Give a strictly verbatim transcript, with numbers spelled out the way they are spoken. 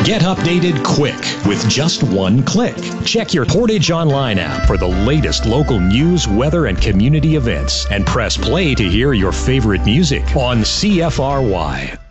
Get updated quick with just one click. Check your Portage Online app for the latest local news, weather, and community events, and press play to hear your favorite music on C F R Y.